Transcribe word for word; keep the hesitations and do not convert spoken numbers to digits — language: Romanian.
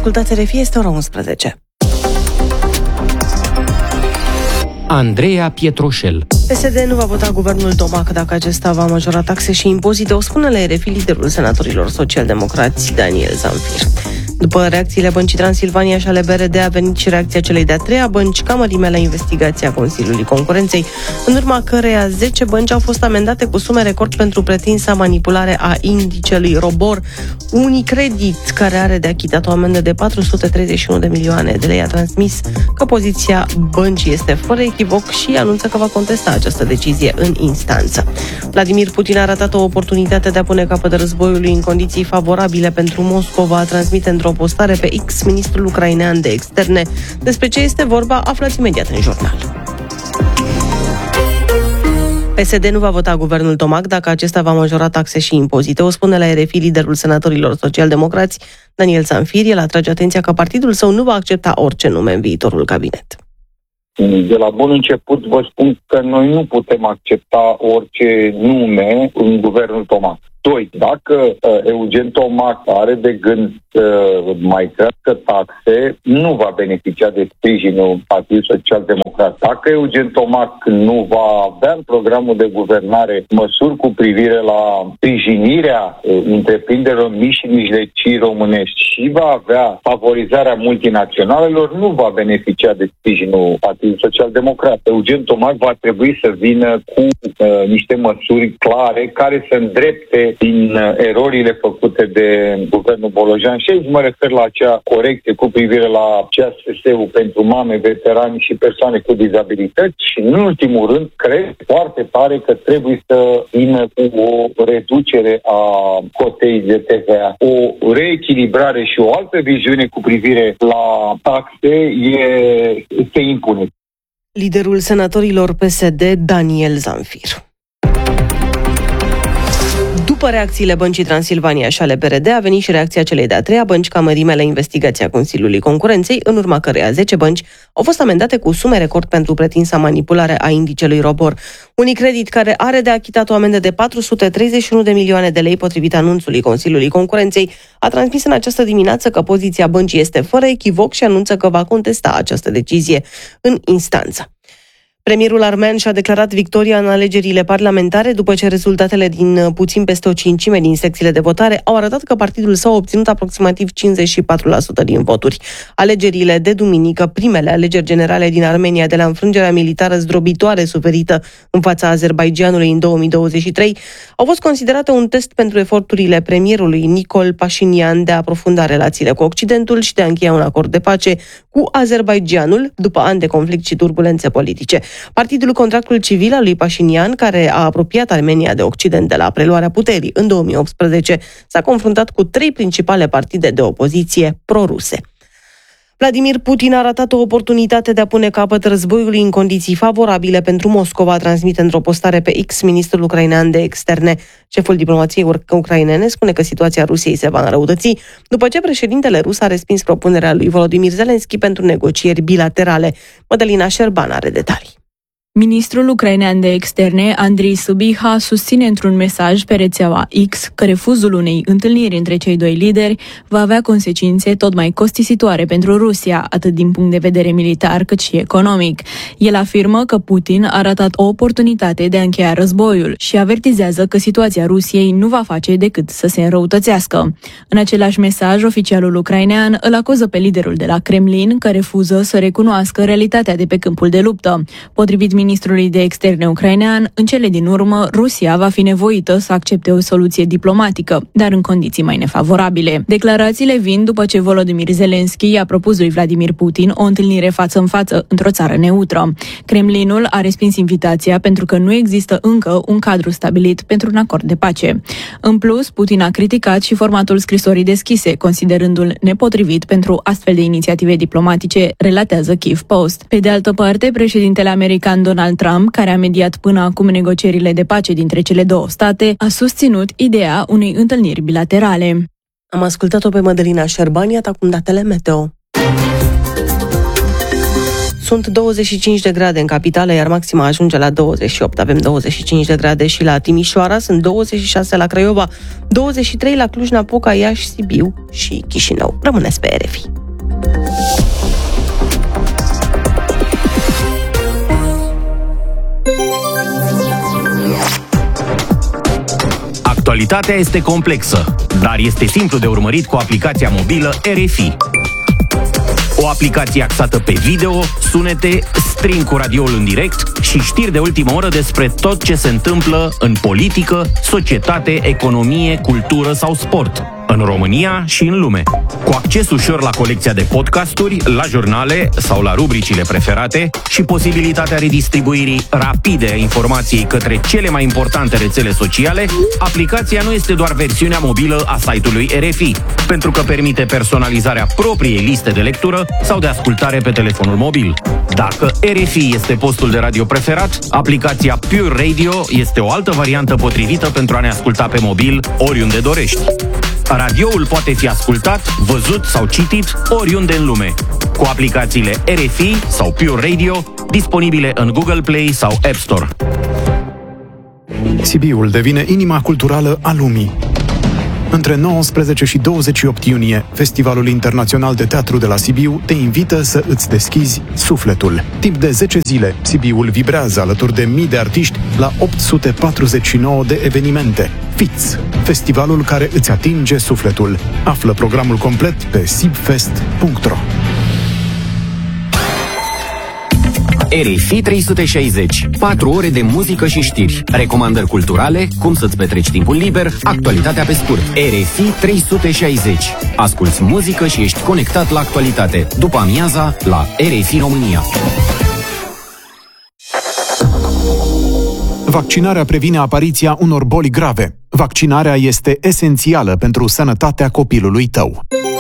Ascultați R F I, este ora unsprezece. Andreea Pietroșel. P S D nu va vota guvernul Tomac dacă acesta va majora taxe și impozite, o spune la R F I liderul senatorilor social-democrați Daniel Zamfir. După reacțiile Băncii Transilvania și ale B R D a venit și reacția celei de-a treia bănci, Camărimea, la investigația Consiliului Concurenței, în urma căreia zece bănci au fost amendate cu sume record pentru pretinsa manipulare a indicelui ROBOR. Unicredit, care are de achitat o amendă de patru sute treizeci și unu de milioane de lei, a transmis că poziția băncii este fără echivoc și anunță că va contesta această decizie în instanță. Vladimir Putin a ratat o oportunitate de a pune capăt războiului în condiții favorabile pentru Moscova, a transmit într-o postare pe X ministrul ucrainean de externe. Despre ce este vorba, aflați imediat în jurnal. P S D nu va vota guvernul Tomac dacă acesta va majora taxe și impozite, o spune la R F I liderul senatorilor social-democrați Daniel Zamfir. El atrage atenția că partidul său nu va accepta orice nume în viitorul cabinet. De la bun început vă spun că noi nu putem accepta orice nume în guvernul Tomac. Doi, dacă uh, Eugen Tomac are de gând să uh, mai crească taxe, nu va beneficia de sprijinul Partidului Social-Democrat. Dacă Eugen Tomac nu va avea în programul de guvernare măsuri cu privire la sprijinirea uh, întreprinderilor mici și mijlocii românești și va avea favorizarea multinaționalelor, nu va beneficia de sprijinul Partidului Social-Democrat. Eugen Tomac va trebui să vină cu uh, niște măsuri clare care să îndrepte din erorile făcute de guvernul Bolojan. Și aici mă refer la acea corecție cu privire la C A S S-ul pentru mame, veterani și persoane cu dizabilități și, în ultimul rând, cred foarte tare că trebuie să vină cu o reducere a cotei de T V A. O reechilibrare și o altă viziune cu privire la taxe e, se impune. Liderul senatorilor P S D, Daniel Zamfir. După reacțiile Băncii Transilvania și ale B R D a venit și reacția celei de-a treia bănci, Camărimea, la investigația Consiliului Concurenței, în urma căreia zece bănci au fost amendate cu sume record pentru pretinsa manipulare a indicelui ROBOR. Unicredit, care are de achitat o amendă de patru sute treizeci și unu de milioane de lei potrivit anunțului Consiliului Concurenței, a transmis în această dimineață că poziția băncii este fără echivoc și anunță că va contesta această decizie în instanță. Premierul armean și-a declarat victoria în alegerile parlamentare după ce rezultatele din puțin peste o cincime din secțiile de votare au arătat că partidul său a obținut aproximativ cincizeci și patru la sută din voturi. Alegerile de duminică, primele alegeri generale din Armenia de la înfrângerea militară zdrobitoare suferită în fața Azerbaidjanului în două mii douăzeci și trei, au fost considerate un test pentru eforturile premierului Nicol Pașinian de a aprofunda relațiile cu Occidentul și de a încheia un acord de pace cu Azerbaidjanul după ani de conflict și turbulențe politice. Partidul Contractul Civil al lui Pașinian, care a apropiat Armenia de Occident de la preluarea puterii în două mii optsprezece, s-a confruntat cu trei principale partide de opoziție pro-ruse. Vladimir Putin a ratat o oportunitate de a pune capăt războiului în condiții favorabile pentru Moscova, transmite într-o postare pe X ministrul ucrainean de externe. Șeful diplomației ucrainene spune că situația Rusiei se va înrăutăți după ce președintele rus a respins propunerea lui Volodymyr Zelensky pentru negocieri bilaterale. Mădălina Șerban are detalii. Ministrul ucrainean de externe, Andrei Sybiha, susține într-un mesaj pe rețeaua X că refuzul unei întâlniri între cei doi lideri va avea consecințe tot mai costisitoare pentru Rusia, atât din punct de vedere militar cât și economic. El afirmă că Putin a ratat o oportunitate de a încheia războiul și avertizează că situația Rusiei nu va face decât să se înrăutățească. În același mesaj, oficialul ucrainean îl acuză pe liderul de la Kremlin că refuză să recunoască realitatea de pe câmpul de luptă. Potrivit ministrului de externe ucrainean, în cele din urmă, Rusia va fi nevoită să accepte o soluție diplomatică, dar în condiții mai nefavorabile. Declarațiile vin după ce Volodymyr Zelensky a propus lui Vladimir Putin o întâlnire față în față într-o țară neutră. Kremlinul a respins invitația pentru că nu există încă un cadru stabilit pentru un acord de pace. În plus, Putin a criticat și formatul scrisorii deschise, considerându-l nepotrivit pentru astfel de inițiative diplomatice, relatează Kyiv Post. Pe de altă parte, președintele american Donald Trump, care a mediat până acum negocierile de pace dintre cele două state, a susținut ideea unei întâlniri bilaterale. Am ascultat-o pe Mădălina Șerbani, acum datele meteo. sunt douăzeci și cinci de grade în capitală, iar maxima ajunge la douăzeci și opt. Avem douăzeci și cinci de grade și la Timișoara, sunt douăzeci și șase la Craiova, douăzeci și trei la Cluj-Napoca, Iași, Sibiu și Chișinău. Rămâneți pe R F I. Actualitatea este complexă, dar este simplu de urmărit cu aplicația mobilă R F I. O aplicație axată pe video, sunete, stream cu radioul în direct și știri de ultimă oră despre tot ce se întâmplă în politică, societate, economie, cultură sau sport, în România și în lume. Cu acces ușor la colecția de podcasturi, la jurnale sau la rubricile preferate și posibilitatea redistribuirii rapide a informației către cele mai importante rețele sociale, aplicația nu este doar versiunea mobilă a site-ului R F I, pentru că permite personalizarea propriei liste de lectură sau de ascultare pe telefonul mobil. Dacă R F I este postul de radio preferat, aplicația Pure Radio este o altă variantă potrivită pentru a ne asculta pe mobil oriunde dorești. Radioul poate fi ascultat, văzut sau citit oriunde în lume, cu aplicațiile R F I sau Pure Radio, disponibile în Google Play sau App Store. Sibiul devine inima culturală a lumii. Între nouăsprezece și douăzeci și opt iunie, Festivalul Internațional de Teatru de la Sibiu te invită să îți deschizi sufletul. Timp de zece zile, Sibiul vibrează alături de mii de artiști la opt sute patruzeci și nouă de evenimente. Fiți! Festivalul care îți atinge sufletul. Află programul complet pe sibfest punct ro. R F I trei sute șaizeci. patru ore de muzică și știri. Recomandări culturale, cum să-ți petreci timpul liber, actualitatea pe scurt. R F I trei sute șaizeci. Asculți muzică și ești conectat la actualitate. După amiaza, la R F I România. Vaccinarea previne apariția unor boli grave. Vaccinarea este esențială pentru sănătatea copilului tău.